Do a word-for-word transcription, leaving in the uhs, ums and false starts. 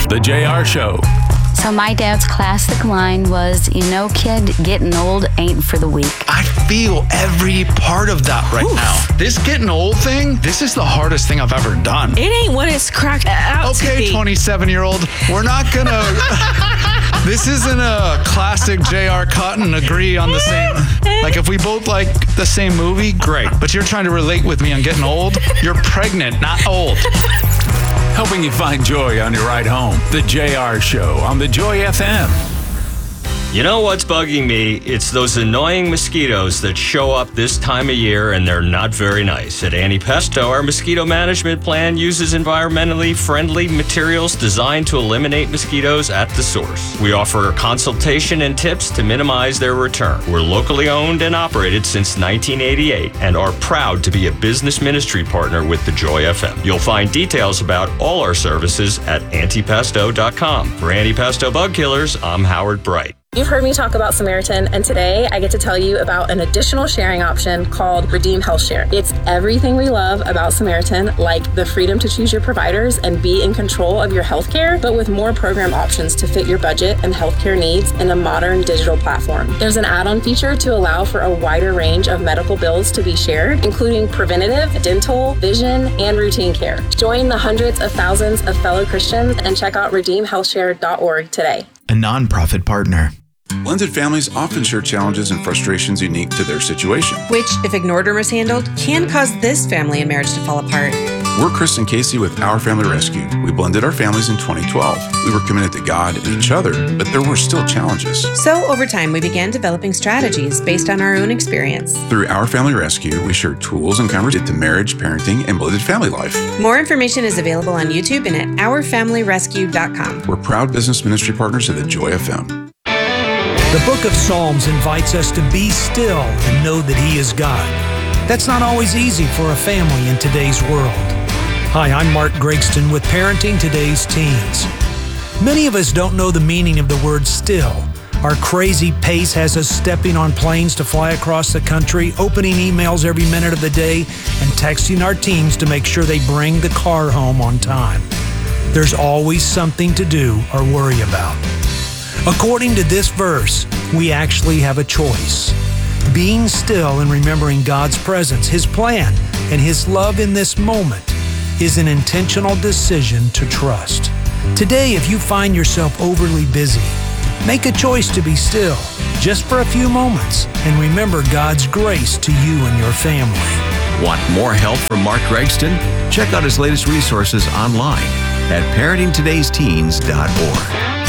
The J R Show. So my dad's classic line was, you know, kid, getting old ain't for the weak. I feel every part of that right Oof. now. This getting old thing, this is the hardest thing I've ever done. It ain't what it's cracked out okay, to be. twenty-seven-year-old, we're not gonna... This isn't a classic J R cut and agree on the same... Like, if we both like the same movie, great. But you're trying to relate with me on getting old? You're pregnant, not old. Helping you find joy on your ride home. The J R Show on the Joy F M. You know what's bugging me? It's those annoying mosquitoes that show up this time of year and they're not very nice. At Antipesto, our mosquito management plan uses environmentally friendly materials designed to eliminate mosquitoes at the source. We offer consultation and tips to minimize their return. We're locally owned and operated since nineteen eighty-eight and are proud to be a business ministry partner with the Joy F M. You'll find details about all our services at antipesto dot com. For Antipesto Bug Killers, I'm Howard Bright. You've heard me talk about Samaritan, and today I get to tell you about an additional sharing option called Redeem Health Share. It's everything we love about Samaritan, like the freedom to choose your providers and be in control of your healthcare, but with more program options to fit your budget and healthcare needs in a modern digital platform. There's an add-on feature to allow for a wider range of medical bills to be shared, including preventative, dental, vision, and routine care. Join the hundreds of thousands of fellow Christians and check out redeem health share dot org today. A nonprofit partner. Blended families often share challenges and frustrations unique to their situation, which, if ignored or mishandled, can cause this family and marriage to fall apart. We're Chris and Casey with Our Family Rescue. We blended our families in twenty twelve. We were committed to God and each other, but there were still challenges. So, over time, we began developing strategies based on our own experience. Through Our Family Rescue, we share tools and conversations to marriage, parenting, and blended family life. More information is available on YouTube and at our family rescue dot com. We're proud business ministry partners of the Joy F M. The book of Psalms invites us to be still and know that He is God. That's not always easy for a family in today's world. Hi, I'm Mark Gregston with Parenting Today's Teens. Many of us don't know the meaning of the word still. Our crazy pace has us stepping on planes to fly across the country, opening emails every minute of the day, and texting our teams to make sure they bring the car home on time. There's always something to do or worry about. According to this verse, we actually have a choice. Being still and remembering God's presence, His plan, and His love in this moment is an intentional decision to trust. Today, if you find yourself overly busy, make a choice to be still, just for a few moments, and remember God's grace to you and your family. Want more help from Mark Gregston? Check out his latest resources online at parenting todays teens dot org.